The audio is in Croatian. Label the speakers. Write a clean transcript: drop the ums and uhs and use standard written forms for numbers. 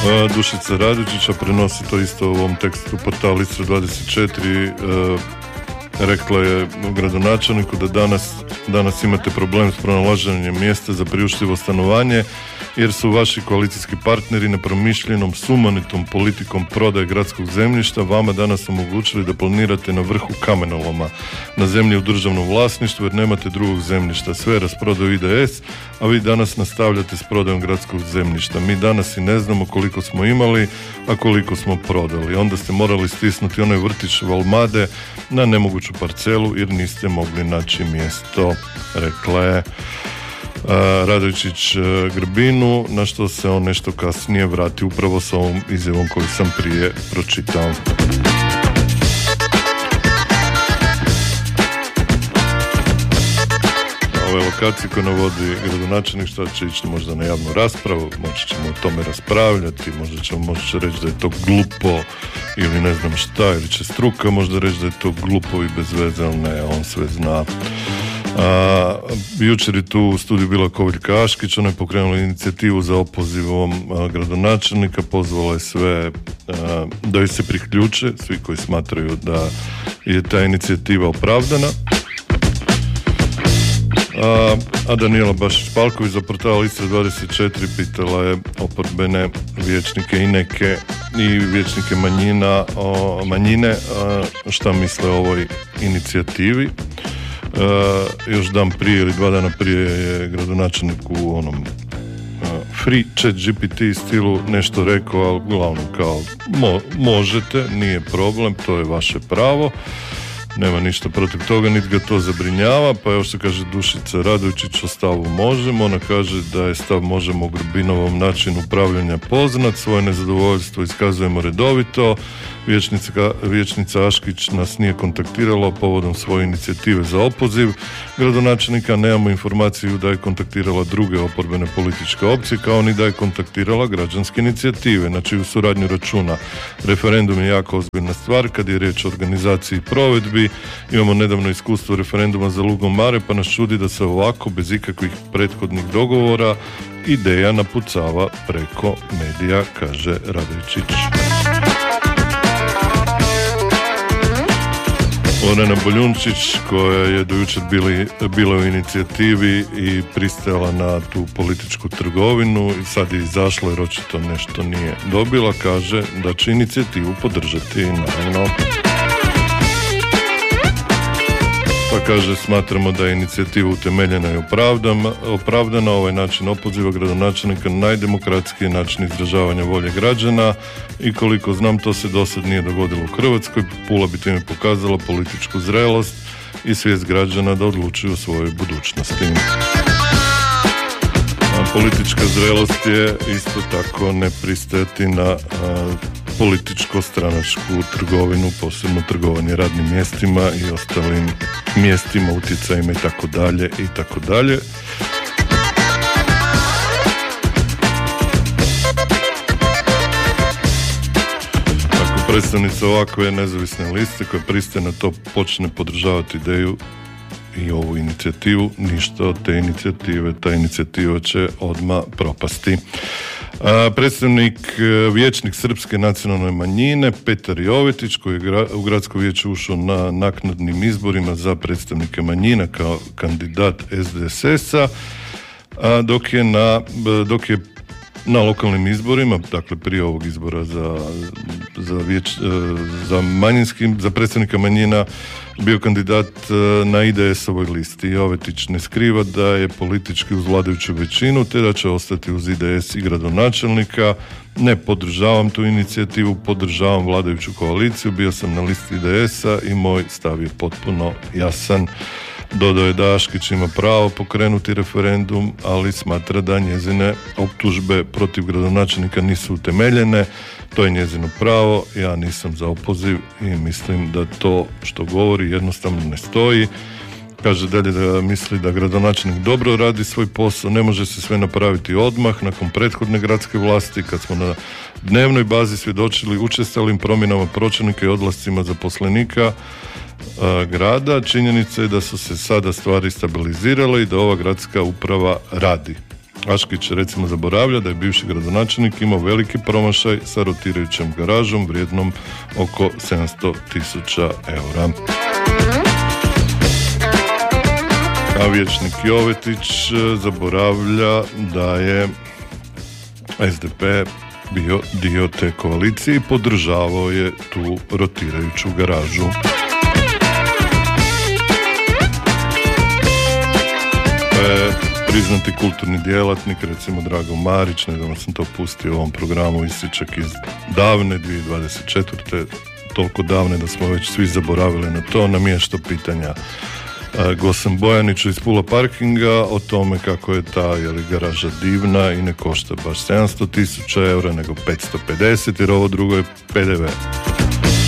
Speaker 1: Dušica Radojčića prenosi to isto u ovom tekstu portal Istra 24. Rekla je gradonačelniku da danas imate problem s pronalaženjem mjesta za priuštivo stanovanje jer su vaši koalicijski partneri nepromišljenom sumanitom politikom prodaje gradskog zemljišta vama danas omogućili da planirate na vrhu kamenoloma na zemlji u državnom vlasništvu jer nemate drugog zemljišta. Sve rasprodaju IDS, a vi danas nastavljate s prodajom gradskog zemljišta. Mi danas i ne znamo koliko smo imali, a koliko smo prodali. Onda ste morali stisnuti onaj vrtić Valmade na nemoguću parcelu jer niste mogli naći mjesto, rekla je Radojčić Grbinu, na što se on nešto kasnije vrati upravo s ovom izjavom koju sam prije pročitao. Ove lokacije koje navodi gradonačelnik, što će ići možda na javnu raspravu, moći ćemo o tome raspravljati, možda ćemo moći reći da je to glupo ili ne znam šta, ili će struka možda reći da je to glupo i bez veze, ali ne, on sve zna. Jučer je tu u studiju bila Koviljka Aškić, ona je pokrenula inicijativu za opozivom gradonačelnika, pozvala je sve da joj se priključe, svi koji smatraju da je ta inicijativa opravdana. A Danijela Bašić-Palković za portal Istra 24 pitala je oporbene vijećnike i neke i vijećnike manjine šta misle o ovoj inicijativi. Još dan prije ili 2 dana prije je gradonačelnik u onom free chat GPT stilu nešto rekao, ali uglavnom kao možete, nije problem, to je vaše pravo, nema ništa protiv toga, niti ga to zabrinjava. Pa evo što kaže Dušica Radojčić o stavu Možemo, ona kaže da je stav Možemo o Grbinovom načinu upravljanja poznat, svoje nezadovoljstvo iskazujemo redovito. Vijećnica Aškić nas nije kontaktirala povodom svoje inicijative za opoziv gradonačelnika, nemamo informaciju da je kontaktirala druge oporbene političke opcije, kao ni da je kontaktirala građanske inicijative, na čiju suradnju računa. Referendum je jako ozbiljna stvar kad je riječ o organizaciji i provedbi. Imamo nedavno iskustvo referenduma za Lugomare, pa nas čudi da se ovako, bez ikakvih prethodnih dogovora, ideja napucava preko medija, kaže Radojčić. Orena Boljunčić, koja je do jučer bila u inicijativi i pristajala na tu političku trgovinu i sad je izašla jer očito nešto nije dobila, kaže da će inicijativu podržati, naravno. Pa kaže, smatramo da je inicijativa utemeljena i opravdana. Ovaj način opoziva gradonačelnika najdemokratskiji način izražavanja volje građana i koliko znam to se do sad nije dogodilo u Hrvatskoj. Pula bi time pokazala političku zrelost i svijest građana da odlučuju o svojoj budućnosti. A politička zrelost je isto tako ne pristajati na političko-stranačku trgovinu, posebno trgovanje radnim mjestima i ostalim mjestima, utjecajima i tako dalje i tako dalje. Ako predstavnica ovakve nezavisne liste koja pristaje na to počne podržavati ideju i ovu inicijativu, ništa od te inicijative, ta inicijativa će odmah propasti. Vijećnik Srpske nacionalne manjine Petar Jovetić, koji je u gradsko vijeće ušao na naknadnim izborima za predstavnike manjina kao kandidat SDSS-a, dok je na lokalnim izborima, dakle prije ovog izbora za predstavnika manjina, bio kandidat na IDS-ovoj listi. Jovetić ne skriva da je politički uz vladajuću većinu te da će ostati uz IDS i gradonačelnika. Ne podržavam tu inicijativu, podržavam vladajuću koaliciju, bio sam na listi IDS-a i moj stav je potpuno jasan. Dodao je da Aškić ima pravo pokrenuti referendum, ali smatra da njezine optužbe protiv gradonačelnika nisu utemeljene. To je njezino pravo, ja nisam za opoziv i mislim da to što govori jednostavno ne stoji. Kaže dalje da misli da gradonačelnik dobro radi svoj posao, ne može se sve napraviti odmah nakon prethodne gradske vlasti kad smo na dnevnoj bazi svjedočili učestalim promjenama pročelnika i odlascima zaposlenika grada. Činjenica je da su se sada stvari stabilizirale i da ova gradska uprava radi. Aškić recimo zaboravlja da je bivši gradonačelnik imao veliki promašaj sa rotirajućom garažom vrijednom oko 700.000 eura. A vijećnik Jovetić zaboravlja da je SDP bio dio te koalicije i podržavao je tu rotirajuću garažu. Priznati kulturni djelatnik, recimo Drago Marić, nedavno sam to pustio u ovom programu, isječak iz davne 2024. Toliko davne da smo već svi zaboravili na to, namješta pitanja Gosen Bojaniću iz Pula Parkinga o tome kako je ta garaža divna i ne košta baš 700.000 eura nego 550, jer ovo drugo je PDV.